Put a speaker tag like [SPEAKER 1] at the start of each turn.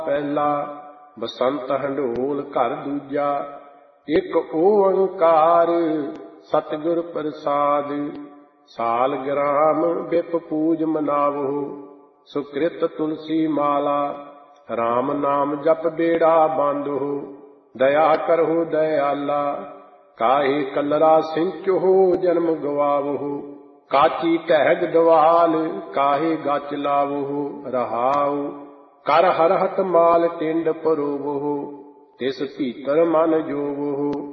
[SPEAKER 1] ਪਹਿਲਾ ਬਸੰਤ ਹੰਡੋਲ ਘਰ ਦੂਜਾ। ਇੱਕ ਓੰਕਾਰ ਸਤਿਗੁਰ ਪ੍ਰਸਾਦ। ਸਾਲ ਗ੍ਰਾਮ ਬਿਪ ਪੂਜ ਮਨਾਵੋ। ਸੁਕ੍ਰਿਤ ਤੁਲਸੀ ਮਾਲਾ ਰਾਮ ਨਾਮ ਜਪ ਬੇੜਾ ਬਾਂਧੋ। ਦਇਆ ਕਰਹੁ ਦਇਆਲਾ ਕਾਹੇ ਕਲਰਾ ਸਿੰਚੋ ਜਨਮ ਗਵਾਵੋ। ਕਾਚੀ ਢਹਿਗ ਦਵਾਲ ਕਾਹੇ ਗਚ ਲਾਵੋ। ਰਹਾਉ ਕਰ ਹਰਹਤ ਮਾਲ ਟਿੰਡ ਪਰੋਵੋ। ਤਿਸ ਭੀਤਰ ਮਨ ਜੋਵੋ।